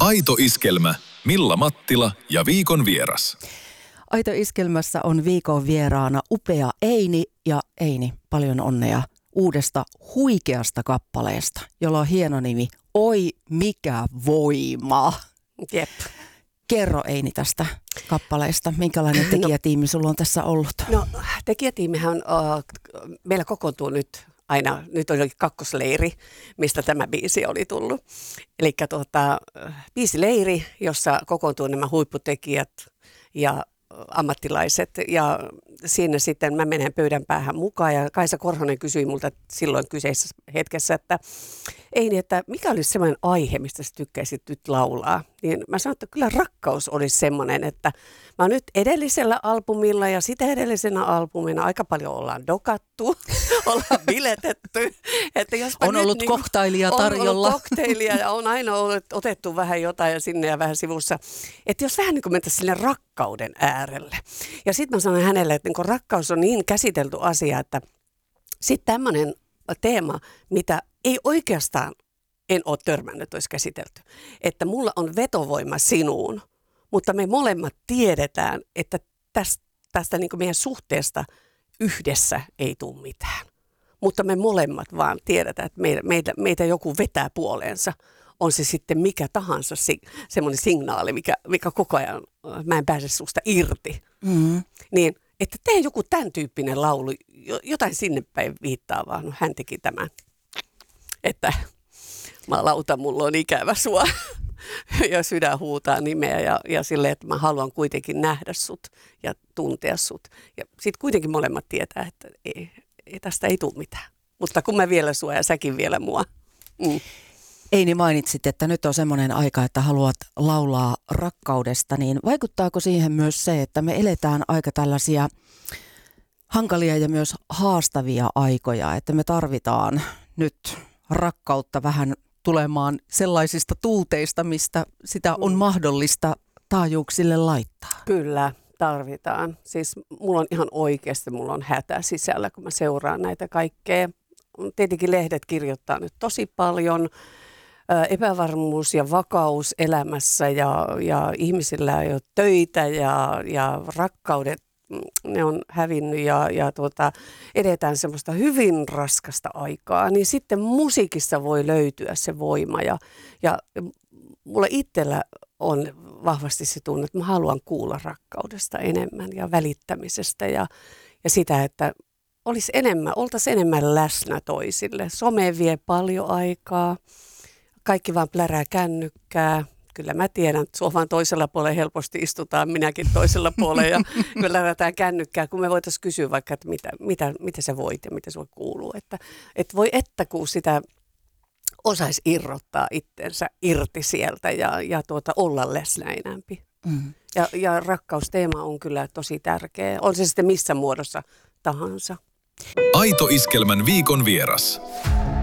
Aito iskelmä. Milla Mattila ja viikon vieras. Aito iskelmässä on viikon vieraana upea Eini. Ja Eini, paljon onnea uudesta huikeasta kappaleesta, jolla on hieno nimi Oi mikä voima. Jep. Kerro Eini tästä kappaleesta. Minkälainen tekijätiimi sulla on tässä ollut? No tekijätiimihän on, meillä kokoontuu nyt oli kakkosleiri, mistä tämä biisi oli tullut. Eli biisileiri, jossa kokoontuu nämä huipputekijät ja ammattilaiset, ja siinä sitten mä menen pöydän päähän mukaan, ja Kaisa Korhonen kysyi multa silloin kyseisessä hetkessä, että Eini, että mikä olisi semmoinen aihe, mistä sä tykkäisit nyt laulaa? Niin mä sanoin, että kyllä rakkaus olisi semmoinen, että mä oon nyt edellisellä albumilla ja sitä edellisenä albumina aika paljon ollaan dokattu, ollaan biletetty. Että on ollut koktailia tarjolla. On ollut koktailia ja on aina otettu vähän jotain ja sinne ja vähän sivussa. Että jos vähän niin kuin mentäisiin sinne rakkauden äärelle. Ja sitten mä sanoin hänelle, että niin rakkaus on niin käsitelty asia, että sitten tämmöinen teema, mitä ei oikeastaan en ole törmännyt, olisi käsitelty. Että mulla on vetovoima sinuun, mutta me molemmat tiedetään, että tästä niin kuin meidän suhteesta yhdessä ei tule mitään. Mutta me molemmat vaan tiedetään, että meitä joku vetää puoleensa. On se sitten mikä tahansa semmoinen signaali, mikä koko ajan mä en pääse susta irti. Mm-hmm. Niin, että tee joku tämän tyyppinen laulu, jotain sinne päin viittaa vaan. No, hän teki tämän, että lauta, mulla on ikävä sua. Ja sydän huutaa nimeä ja silleen, että mä haluan kuitenkin nähdä sut ja tuntea sut. Ja sitten kuitenkin molemmat tietää, että tästä ei tule mitään. Mutta kun mä vielä sua ja säkin vielä mua. Mm. Eini, mainitsit, että nyt on semmoinen aika, että haluat laulaa rakkaudesta, niin vaikuttaako siihen myös se, että me eletään aika tällaisia hankalia ja myös haastavia aikoja, että me tarvitaan nyt rakkautta vähän tulemaan sellaisista tuuteista, mistä sitä on mahdollista taajuuksille laittaa? Kyllä, tarvitaan. Siis mulla on ihan oikeasti, mulla on hätä sisällä, kun mä seuraan näitä kaikkea. Tietenkin lehdet kirjoittaa nyt tosi paljon. Epävarmuus ja vakaus elämässä ja ihmisillä ei ole töitä ja rakkaudet, ne on hävinnyt ja edetään semmoista hyvin raskasta aikaa, niin sitten musiikissa voi löytyä se voima ja mulla itsellä on vahvasti se tunne, että mä haluan kuulla rakkaudesta enemmän ja välittämisestä ja sitä, että oltaisiin enemmän läsnä toisille. Some vie paljon aikaa, kaikki vaan plärää kännykkää. Kyllä mä tiedän, että sohvan toisella puolella helposti istutaan, minäkin toisella puolella ja lähdetään kännykkää, kun me voitaisiin kysyä vaikka, että mitä sä voit ja mitä sulle kuuluu. Että kun sitä osaisi irrottaa itsensä irti sieltä ja olla läsnä enämpi. Mm. Ja rakkausteema on kyllä tosi tärkeä, on se sitten missä muodossa tahansa. Aito iskelmän viikon vieras.